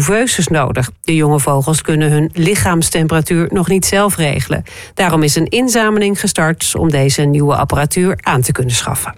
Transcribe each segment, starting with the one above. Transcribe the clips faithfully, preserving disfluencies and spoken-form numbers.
couveuses nodig. De jonge vogels kunnen hun lichaamstemperatuur nog niet zelf regelen. Daarom is een inzameling gestart om deze nieuwe apparatuur aan te kunnen schaffen.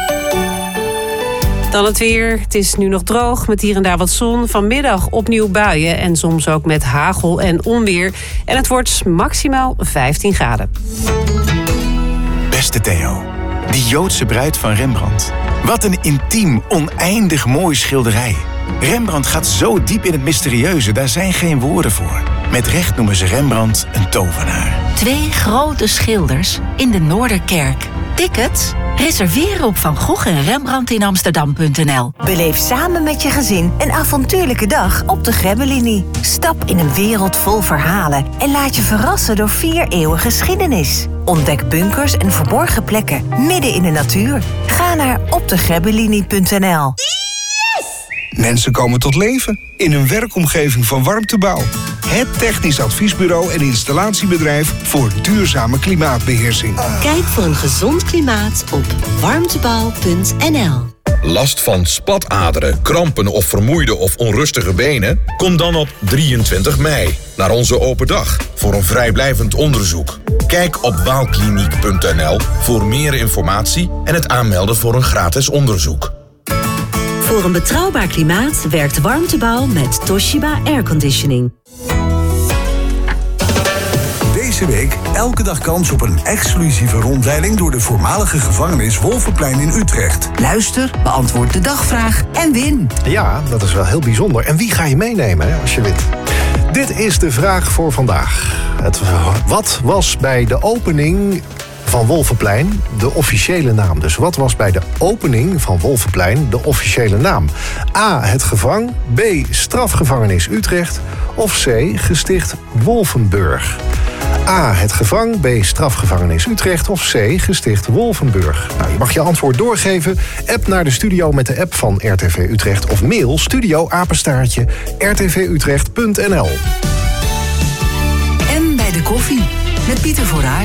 Dan het weer. Het is nu nog droog met hier en daar wat zon. Vanmiddag opnieuw buien en soms ook met hagel en onweer. En het wordt maximaal vijftien graden. Beste Theo, die Joodse bruid van Rembrandt. Wat een intiem, oneindig mooi schilderij. Rembrandt gaat zo diep in het mysterieuze, daar zijn geen woorden voor. Met recht noemen ze Rembrandt een tovenaar. Twee grote schilders in de Noorderkerk. Tickets? Reserveren op Van Gogh en Rembrandt in Amsterdam punt n l. Beleef samen met je gezin een avontuurlijke dag op de Grebbelinie. Stap in een wereld vol verhalen en laat je verrassen door vier eeuwen geschiedenis. Ontdek bunkers en verborgen plekken midden in de natuur. Ga naar op de grebbelinie punt n l. Mensen komen tot leven in een werkomgeving van Warmtebouw. Het technisch adviesbureau en installatiebedrijf voor duurzame klimaatbeheersing. Kijk voor een gezond klimaat op warmtebouw punt n l. Last van spataderen, krampen of vermoeide of onrustige benen? Kom dan op drieëntwintig mei naar onze open dag voor een vrijblijvend onderzoek. Kijk op waalkliniek punt n l voor meer informatie en het aanmelden voor een gratis onderzoek. Voor een betrouwbaar klimaat werkt Warmtebouw met Toshiba Airconditioning. Deze week elke dag kans op een exclusieve rondleiding door de voormalige gevangenis Wolvenplein in Utrecht. Luister, beantwoord de dagvraag en win. Ja, dat is wel heel bijzonder. En wie ga je meenemen hè, als je wint? Dit is de vraag voor vandaag. Het, wat was bij de opening van Wolvenplein de officiële naam? Dus wat was bij de opening van Wolvenplein de officiële naam? A. Het Gevang. B. Strafgevangenis Utrecht. Of C. Gesticht Wolvenburg. A. Het Gevang. B. Strafgevangenis Utrecht. Of C. Gesticht Wolvenburg. Nou, je mag je antwoord doorgeven. App naar de studio met de app van R T V Utrecht. Of mail studio apenstaartje r t v utrecht punt n l. En bij de koffie met Pieter Vooruit.